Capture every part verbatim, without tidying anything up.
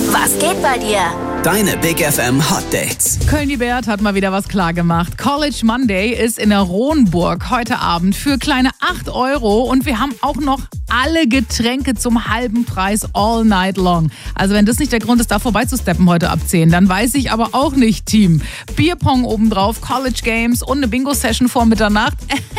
Was geht bei dir? Deine Big F M Hot Dates. Köln-Bert hat mal wieder was klar gemacht. College Monday ist in der Ronburg heute Abend für kleine acht Euro und wir haben auch noch alle Getränke zum halben Preis all night long. Also wenn das nicht der Grund ist, da vorbeizusteppen heute ab zehn, dann weiß ich aber auch nicht, Team. Bierpong obendrauf, College Games und eine Bingo-Session vor Mitternacht.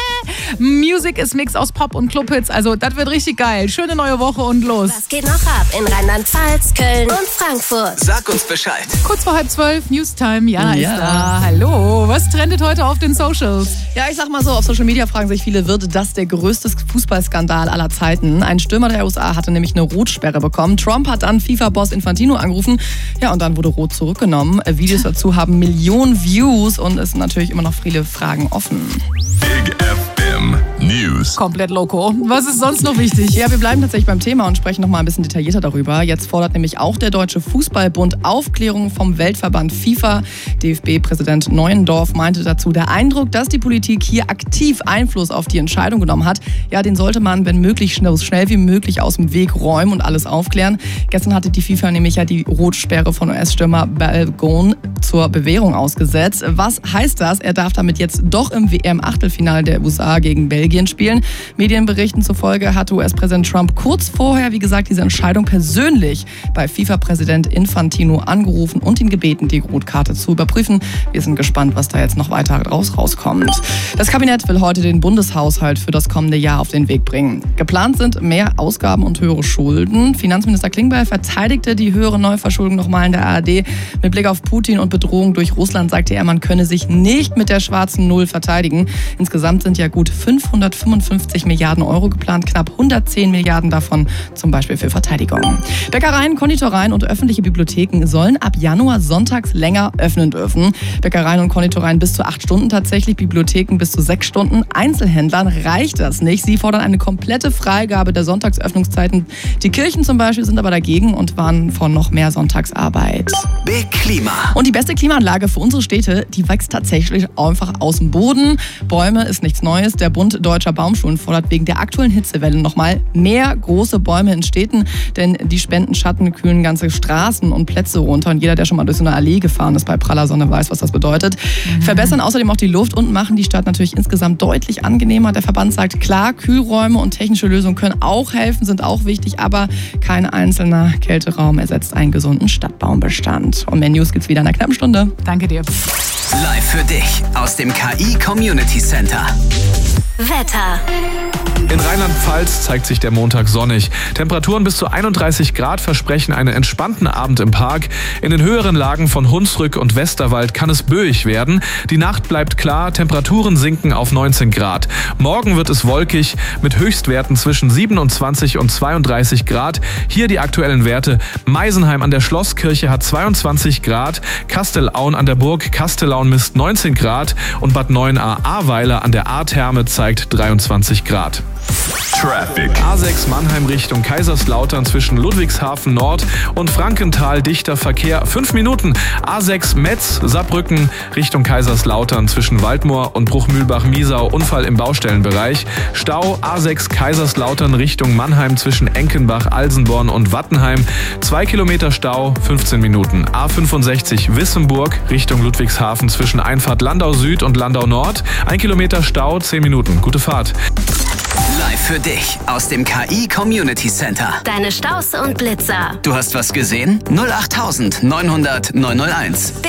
Music ist Mix aus Pop und Clubhits, also das wird richtig geil. Schöne neue Woche und los. Was geht noch ab in Rheinland-Pfalz, Köln und Frankfurt? Sag uns Bescheid. Kurz vor halb zwölf, Newstime, Jana Ja. ist da. Hallo, was trendet heute auf den Socials? Ja, ich sag mal so, auf Social Media fragen sich viele, wird das der größte Fußballskandal aller Zeiten? Ein Stürmer der U S A hatte nämlich eine Rotsperre bekommen. Trump hat dann FIFA-Boss Infantino angerufen. Ja, und dann wurde Rot zurückgenommen. Videos dazu haben Millionen Views und es sind natürlich immer noch viele Fragen offen. Big F M News. Komplett loco. Was ist sonst noch wichtig? Ja, wir bleiben tatsächlich beim Thema und sprechen noch mal ein bisschen detaillierter darüber. Jetzt fordert nämlich auch der Deutsche Fußballbund Aufklärung vom Weltverband FIFA. D F B-Präsident Neuendorf meinte dazu, der Eindruck, dass die Politik hier aktiv Einfluss auf die Entscheidung genommen hat, ja, den sollte man, wenn möglich, schnell, so schnell wie möglich aus dem Weg räumen und alles aufklären. Gestern hatte die FIFA nämlich ja die Rotsperre von U S-Stürmer Balogun zur Bewährung ausgesetzt. Was heißt das? Er darf damit jetzt doch im W M-Achtelfinale der U S A gegen Belgien spielen. Medienberichten zufolge hatte U S-Präsident Trump kurz vorher, wie gesagt, diese Entscheidung persönlich bei FIFA-Präsident Infantino angerufen und ihn gebeten, die Rotkarte zu überprüfen. Wir sind gespannt, was da jetzt noch weiter raus rauskommt. Das Kabinett will heute den Bundeshaushalt für das kommende Jahr auf den Weg bringen. Geplant sind mehr Ausgaben und höhere Schulden. Finanzminister Klingbeil verteidigte die höhere Neuverschuldung nochmal in der A R D. Mit Blick auf Putin und Bedrohung durch Russland sagte er, man könne sich nicht mit der schwarzen Null verteidigen. Insgesamt sind ja gut fünfhundertfünfundfünfzig Milliarden Euro geplant, knapp hundertzehn Milliarden davon zum Beispiel für Verteidigung. Bäckereien, Konditoreien und öffentliche Bibliotheken sollen ab Januar sonntags länger öffnen dürfen. Bäckereien und Konditoreien bis zu acht Stunden tatsächlich, Bibliotheken bis zu sechs Stunden. Einzelhändlern reicht das nicht. Sie fordern eine komplette Freigabe der Sonntagsöffnungszeiten. Die Kirchen zum Beispiel sind aber dagegen und warnen vor noch mehr Sonntagsarbeit. Big Klima. Und die beste Klimaanlage für unsere Städte, die wächst tatsächlich einfach aus dem Boden. Bäume ist nichts Neues. Der Bund Deutscher Baumschulen fordert wegen der aktuellen Hitzewelle nochmal mehr große Bäume in Städten, denn die spenden Schatten, kühlen ganze Straßen und Plätze runter. Und jeder, der schon mal durch so eine Allee gefahren ist bei praller Sonne, weiß, was das bedeutet. Mhm. Verbessern außerdem auch die Luft und machen die Stadt natürlich insgesamt deutlich angenehmer. Der Verband sagt, klar, Kühlräume und technische Lösungen können auch helfen, sind auch wichtig, aber kein einzelner Kälteraum ersetzt einen gesunden Stadtbaumbestand. Und mehr News gibt's wieder in einer knappen Stunde. Danke dir. Live für dich aus dem K I Community Center. Wetter. In Rheinland-Pfalz zeigt sich der Montag sonnig. Temperaturen bis zu einunddreißig Grad versprechen einen entspannten Abend im Park. In den höheren Lagen von Hunsrück und Westerwald kann es böig werden. Die Nacht bleibt klar, Temperaturen sinken auf neunzehn Grad. Morgen wird es wolkig mit Höchstwerten zwischen siebenundzwanzig und zweiunddreißig Grad. Hier die aktuellen Werte. Meisenheim an der Schlosskirche hat zweiundzwanzig Grad, Kastelaun an der Burg Kastelaun misst neunzehn Grad und Bad Neuenahr-Ahrweiler an der Ahrtherme zeigt dreiundzwanzig Grad. Traffic. A sechs Mannheim Richtung Kaiserslautern zwischen Ludwigshafen Nord und Frankenthal dichter Verkehr fünf Minuten. A sechs Metz Saarbrücken Richtung Kaiserslautern zwischen Waldmoor und Bruchmühlbach-Miesau Unfall im Baustellenbereich. Stau A sechs Kaiserslautern Richtung Mannheim zwischen Enkenbach, Alsenborn und Wattenheim. zwei Kilometer Stau, fünfzehn Minuten. A fünfundsechzig Wissemburg Richtung Ludwigshafen zwischen Einfahrt Landau Süd und Landau Nord. ein Kilometer Stau, zehn Minuten. Gute Fahrt. Live für dich aus dem K I Community Center. Deine Staus und Blitzer. Du hast was gesehen? null acht neunhundert neunhunderteins.